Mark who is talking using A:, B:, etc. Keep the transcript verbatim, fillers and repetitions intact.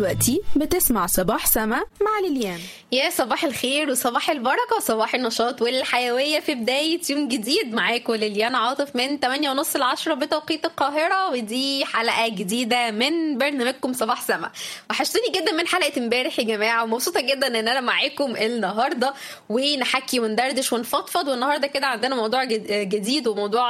A: دلوقتي بتسمع صباح سما مع ليليان.
B: يا صباح الخير وصباح البركة وصباح النشاط والحيوية في بداية يوم جديد. معاكم ليليان عاطف من ثمانية ونص لعشرة بتوقيت القاهرة، ودي حلقة جديدة من برنامجكم صباح سما. وحشتوني جدا من حلقة امبارح يا جماعة، ومبسوطة جدا ان انا معاكم النهاردة ونحكي وندردش ونفضفض. والنهاردة كده عندنا موضوع جديد وموضوع